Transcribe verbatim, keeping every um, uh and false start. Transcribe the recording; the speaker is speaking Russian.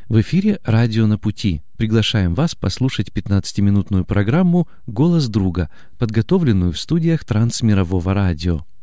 В эфире «Радио на пути». Приглашаем вас послушать пятнадцатиминутную программу «Голос друга», подготовленную в студиях Трансмирового радио.